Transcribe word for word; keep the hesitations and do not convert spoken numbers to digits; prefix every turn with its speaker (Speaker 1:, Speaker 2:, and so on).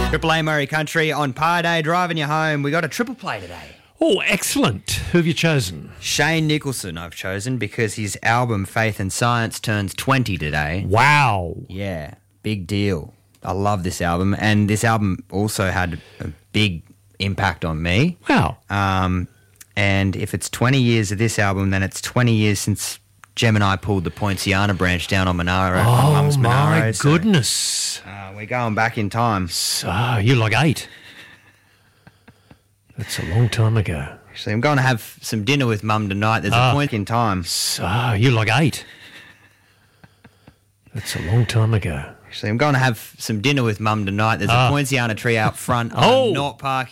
Speaker 1: Triple A Murray Country on Pie Day, driving you home. We got a triple play today.
Speaker 2: Oh, excellent. Who have you chosen?
Speaker 1: Shane Nicholson I've chosen because his album Faith and Science turns twenty today.
Speaker 2: Wow.
Speaker 1: Yeah, big deal. I love this album, and this album also had a big impact on me.
Speaker 2: Wow.
Speaker 1: Um, and if it's twenty years of this album, then it's twenty years since Gemini pulled the Poinciana branch down on Monaro.
Speaker 2: Oh,
Speaker 1: Mum's
Speaker 2: my
Speaker 1: Monaro, so,
Speaker 2: goodness.
Speaker 1: uh, we're going back in time.
Speaker 2: So, you're like eight. That's a long time ago.
Speaker 1: So I'm going to have some dinner with Mum tonight. There's
Speaker 2: Ah.
Speaker 1: a point in time.
Speaker 2: So, you're like eight. That's a long time ago.
Speaker 1: So I'm going to have some dinner with Mum tonight. There's
Speaker 2: Ah.
Speaker 1: a Poinciana tree out front.
Speaker 2: Oh.
Speaker 1: I'm not parking.